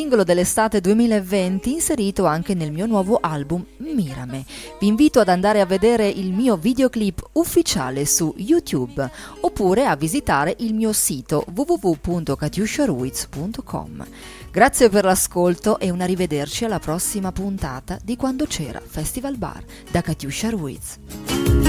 singolo dell'estate 2020 inserito anche nel mio nuovo album Mirame. Vi invito ad andare a vedere il mio videoclip ufficiale su YouTube oppure a visitare il mio sito www.katiusciaruiz.com. Grazie per l'ascolto e un arrivederci alla prossima puntata di Quando c'era Festival Bar da Katiuscia Ruiz.